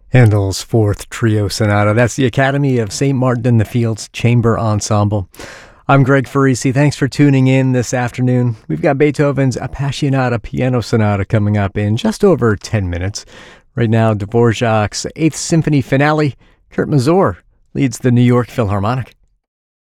Handel's Fourth Trio Sonata. That's the Academy of St. Martin in the Fields Chamber Ensemble. I'm Greg Farisi. Thanks for tuning in this afternoon. We've got Beethoven's Appassionata Piano Sonata coming up in just over 10 minutes. Right now, Dvorak's Eighth Symphony Finale. Kurt Masur leads the New York Philharmonic.